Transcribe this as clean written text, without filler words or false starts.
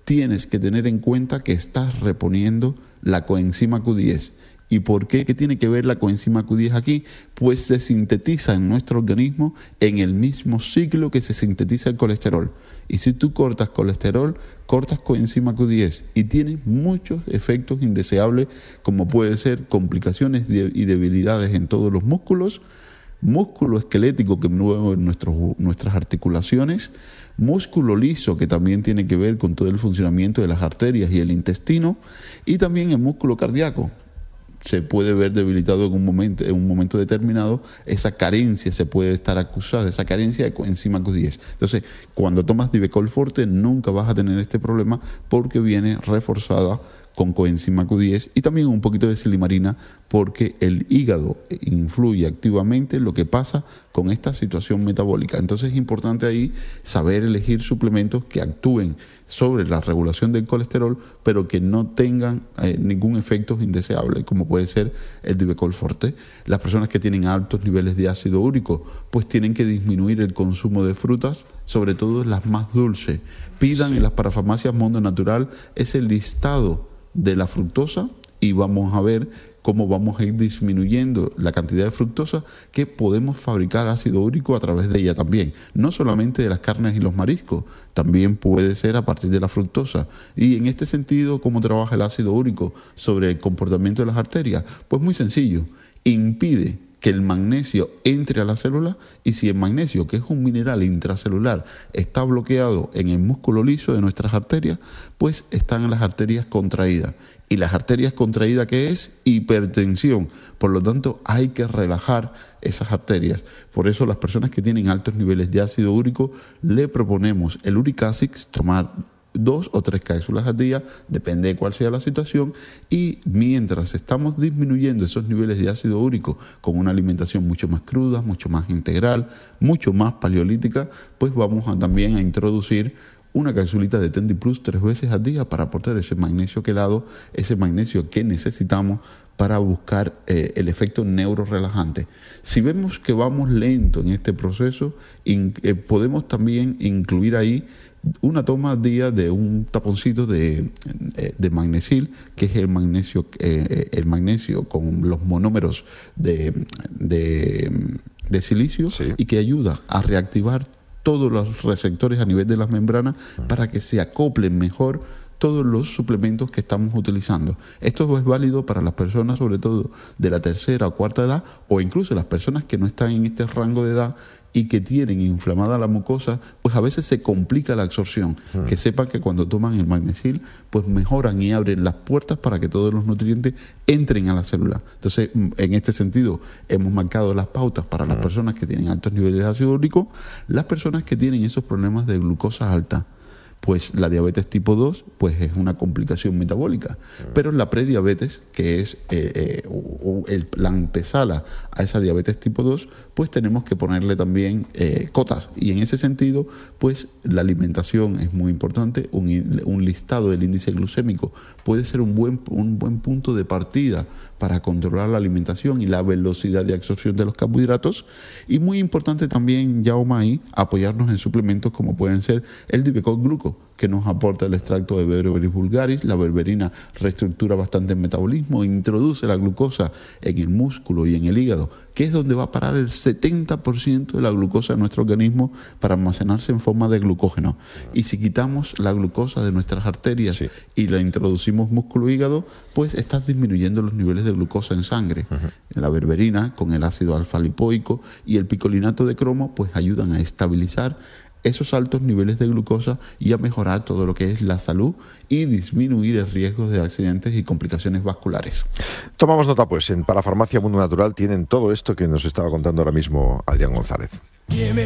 tienes que tener en cuenta que estás reponiendo la coenzima Q10. ¿Y por qué? ¿Qué tiene que ver la coenzima Q10 aquí? Pues se sintetiza en nuestro organismo en el mismo ciclo que se sintetiza el colesterol. Y si tú cortas colesterol, cortas coenzima Q10 y tienes muchos efectos indeseables, como puede ser complicaciones y debilidades en todos los músculos, músculo esquelético que mueve nuestras articulaciones, músculo liso que también tiene que ver con todo el funcionamiento de las arterias y el intestino, y también el músculo cardíaco. Se puede ver debilitado en un momento determinado, esa carencia se puede estar acusada, esa carencia de coenzima Q10. Entonces, cuando tomas Divecol Forte nunca vas a tener este problema porque viene reforzada con coenzima Q10 y también un poquito de silimarina porque el hígado influye activamente en lo que pasa con esta situación metabólica. Entonces es importante ahí saber elegir suplementos que actúen sobre la regulación del colesterol, pero que no tengan ningún efecto indeseable, como puede ser el Divecol Forte. Las personas que tienen altos niveles de ácido úrico, pues tienen que disminuir el consumo de frutas, sobre todo las más dulces. Pidan en las parafarmacias Mundo Natural ese listado de la fructosa y vamos a ver cómo vamos a ir disminuyendo la cantidad de fructosa que podemos fabricar ácido úrico a través de ella también. No solamente de las carnes y los mariscos, también puede ser a partir de la fructosa. Y en este sentido, ¿cómo trabaja el ácido úrico sobre el comportamiento de las arterias? Pues muy sencillo, impide que el magnesio entre a la célula y si el magnesio, que es un mineral intracelular, está bloqueado en el músculo liso de nuestras arterias, pues están las arterias contraídas. Y las arterias contraídas, ¿qué es? Hipertensión. Por lo tanto, hay que relajar esas arterias. Por eso las personas que tienen altos niveles de ácido úrico, le proponemos el Uric Acid, tomar 2 o 3 cápsulas al día, depende de cuál sea la situación, y mientras estamos disminuyendo esos niveles de ácido úrico con una alimentación mucho más cruda, mucho más integral, mucho más paleolítica, pues vamos también a introducir una capsulita de Tendi Plus 3 veces al día para aportar ese magnesio quelado, ese magnesio que necesitamos para buscar el efecto neurorelajante. Si vemos que vamos lento en este proceso, podemos también incluir ahí una toma al día de un taponcito de magnesil, que es el magnesio con los monómeros de silicio, sí, y que ayuda a reactivar todos los receptores a nivel de las membranas para que se acoplen mejor todos los suplementos que estamos utilizando. Esto es válido para las personas, sobre todo de la tercera o cuarta edad, o incluso las personas que no están en este rango de edad y que tienen inflamada la mucosa, pues a veces se complica la absorción. Que sepan que cuando toman el magnesil, pues mejoran y abren las puertas para que todos los nutrientes entren a la célula. Entonces, en este sentido, hemos marcado las pautas para las personas que tienen altos niveles de ácido úrico, las personas que tienen esos problemas de glucosa alta. Pues la diabetes tipo 2 pues es una complicación metabólica, pero la prediabetes, que es la antesala a esa diabetes tipo 2, pues tenemos que ponerle también cotas, y en ese sentido pues la alimentación es muy importante. Un listado del índice glucémico puede ser un buen punto de partida para controlar la alimentación y la velocidad de absorción de los carbohidratos, y muy importante también, Jaume, ahí apoyarnos en suplementos como pueden ser el Divecol Gluco, que nos aporta el extracto de Berberis vulgaris. La berberina reestructura bastante el metabolismo, introduce la glucosa en el músculo y en el hígado, que es donde va a parar el 70% de la glucosa de nuestro organismo para almacenarse en forma de glucógeno. Y si quitamos la glucosa de nuestras arterias, sí, y la introducimos músculo-hígado, pues estás disminuyendo los niveles de glucosa en sangre. La berberina, con el ácido alfa-lipoico y el picolinato de cromo, pues ayudan a estabilizar esos altos niveles de glucosa y a mejorar todo lo que es la salud y disminuir el riesgo de accidentes y complicaciones vasculares. Tomamos nota, pues en Parafarmacia Mundo Natural tienen todo esto que nos estaba contando ahora mismo Adrián González.